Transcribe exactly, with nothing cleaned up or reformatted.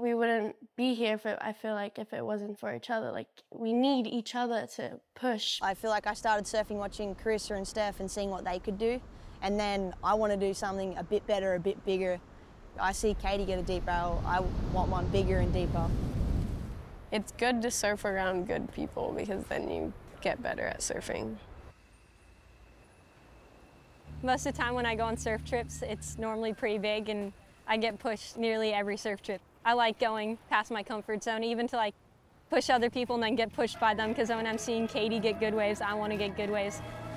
we wouldn't be here if it, I feel like if it wasn't for each other. Like, we need each other to push. I feel like I started surfing watching Carissa and Steph and seeing what they could do, and then I want to do something a bit better, a bit bigger. I see Katie get a deep barrel, I want one bigger and deeper. It's good to surf around good people because then you get better at surfing. Most of the time when I go on surf trips, it's normally pretty big and I get pushed nearly every surf trip. I like going past my comfort zone, even to like push other people and then get pushed by them, because when I'm seeing Katie get good waves, I want to get good waves.